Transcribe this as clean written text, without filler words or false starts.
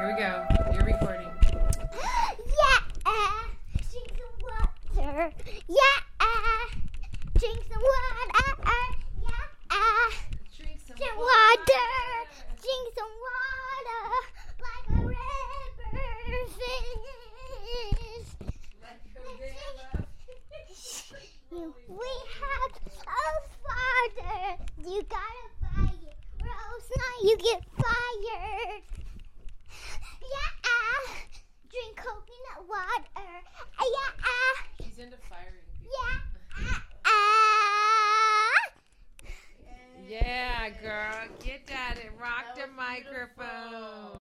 Here we go. You're recording. Yeah, drink some water. Yeah, drink some water. Yeah, Drink some drink water. Drink some water like a river fish. We have a father. You gotta buy it, or else now you get fired. Yeah, drink coconut water. Yeah, She's into firing people. yeah. Yeah, girl. Get at it. Rock the microphone.